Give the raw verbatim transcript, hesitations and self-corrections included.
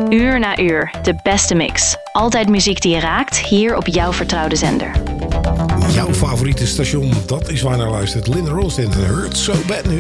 Uur na uur, de beste mix. Altijd muziek die je raakt, hier op jouw vertrouwde zender. Jouw favoriete station, dat is waar naar luistert. Linda Ronstadt, Hurt So Bad nu.